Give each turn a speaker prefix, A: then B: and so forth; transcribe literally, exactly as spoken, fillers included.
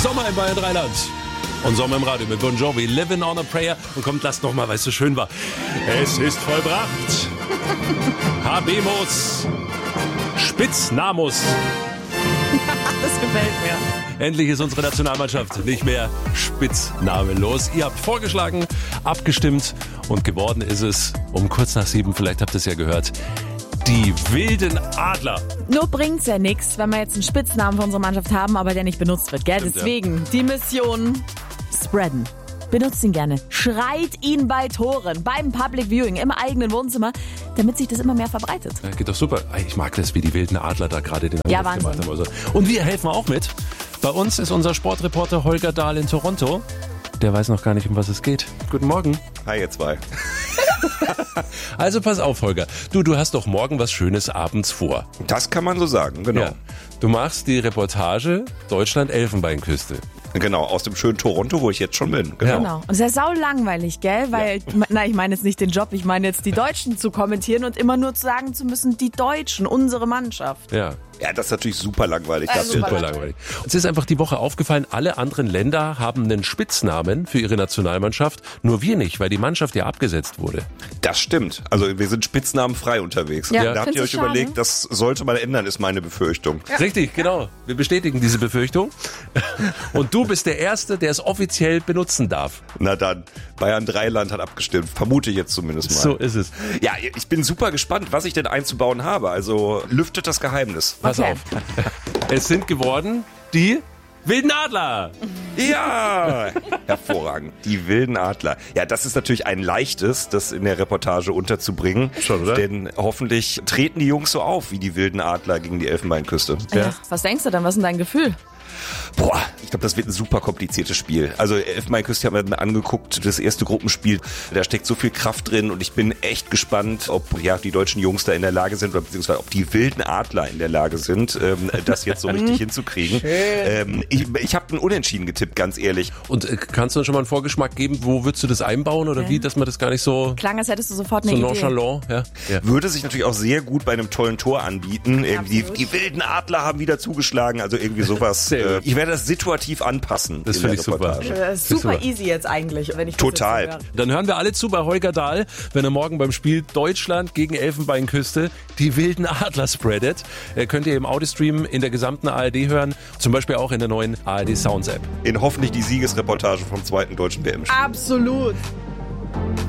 A: Sommer in Bayern Dreiland. Und Sommer im Radio mit Bon Jovi, Living on a Prayer. Und kommt, lasst noch mal, weil es so schön war. Es ist vollbracht. Habemus. Spitznamus.
B: Das gefällt mir.
A: Endlich ist unsere Nationalmannschaft nicht mehr spitznamenlos. Ihr habt vorgeschlagen, abgestimmt und geworden ist es um kurz nach sieben, vielleicht habt ihr es ja gehört, die wilden Adler.
B: Nur bringt's ja nichts, wenn wir jetzt einen Spitznamen für unsere Mannschaft haben, aber der nicht benutzt wird, gell?
A: Stimmt,
B: Deswegen, ja. Die Mission spreaden. Benutzt ihn gerne. Schreit ihn bei Toren, beim Public Viewing, im eigenen Wohnzimmer, damit sich das immer mehr verbreitet.
A: Ja, geht doch super. Ich mag das, wie die wilden Adler da gerade den
B: ja,
A: Angriff gemacht haben. Also. Und wir helfen auch mit. Bei uns ist unser Sportreporter Holger Dahl in Toronto. Der weiß noch gar nicht, um was es geht. Guten Morgen.
C: Hi, ihr zwei.
A: Also pass auf, Holger. Du, du hast doch morgen was Schönes abends vor.
C: Das kann man so sagen, genau.
A: Ja. Du machst die Reportage Deutschland-Elfenbeinküste.
C: Genau, aus dem schönen Toronto, wo ich jetzt schon bin. Genau.
B: Genau. Und es ist ja sau langweilig, gell? Weil, ja. na, ich meine jetzt nicht den Job, ich meine jetzt die Deutschen zu kommentieren und immer nur sagen zu müssen, die Deutschen, unsere Mannschaft.
A: Ja.
C: Ja, das ist natürlich super langweilig.
B: Ja,
C: das
B: super
A: Super langweilig. Uns ist einfach die Woche aufgefallen, alle anderen Länder haben einen Spitznamen für ihre Nationalmannschaft, nur wir nicht, weil die Mannschaft ja abgesetzt wurde.
C: Das stimmt. Also wir sind spitznamenfrei unterwegs.
B: Ja,
C: da habt ihr euch
B: schade?
C: überlegt, das sollte mal ändern, ist meine Befürchtung.
B: Ja.
A: Richtig, genau. Wir bestätigen diese Befürchtung. Und du bist der Erste, der es offiziell benutzen darf.
C: Na dann, Bayern Dreiland hat abgestimmt, vermute ich jetzt zumindest mal.
A: So ist es.
C: Ja, ich bin super gespannt, was ich denn einzubauen habe. Also lüftet das Geheimnis.
A: Pass
B: Okay.
A: auf. Es sind geworden die wilden Adler.
C: Ja, hervorragend. Die wilden Adler. Ja, das ist natürlich ein leichtes, das in der Reportage unterzubringen.
A: Schon, oder?
C: Denn hoffentlich treten die Jungs so auf wie die wilden Adler gegen die Elfenbeinküste.
B: Ja. Was denkst du dann? Was ist denn dein Gefühl?
C: Boah, ich glaube, das wird ein super kompliziertes Spiel. Also Elfenbeinküste haben wir mir angeguckt, das erste Gruppenspiel. Da steckt so viel Kraft drin und ich bin echt gespannt, ob ja die deutschen Jungs da in der Lage sind oder beziehungsweise ob die wilden Adler in der Lage sind, ähm, das jetzt so richtig hinzukriegen. Ähm, ich ich habe ein Unentschieden getippt, ganz ehrlich.
A: Und äh, kannst du uns schon mal einen Vorgeschmack geben, wo würdest du das einbauen oder
B: Okay.
A: wie, dass man das gar nicht so,
B: Klang, als hättest du sofort
A: so
B: eine Idee.
A: nonchalant, ja? Ja.
C: Würde sich natürlich auch sehr gut bei einem tollen Tor anbieten. Irgendwie,
B: Absolut.
C: die wilden Adler haben wieder zugeschlagen, also irgendwie sowas.
A: Sehr
C: äh,
A: gut.
C: ich werde das situativ anpassen.
A: Das
C: in
A: finde
C: der
A: ich super.
C: Reportage.
B: Das ist super
A: super.
B: easy jetzt eigentlich, wenn ich das
C: Total.
B: jetzt so höre.
A: Dann hören wir alle zu bei Holger Dahl, wenn er morgen beim Spiel Deutschland gegen Elfenbeinküste die wilden Adler spreadet. Äh, könnt ihr im Audiostream in der gesamten A R D hören, zum Beispiel auch in der neuen A R D Sounds App.
C: In hoffentlich die Siegesreportage vom zweiten deutschen W M-Spiel.
B: Absolut.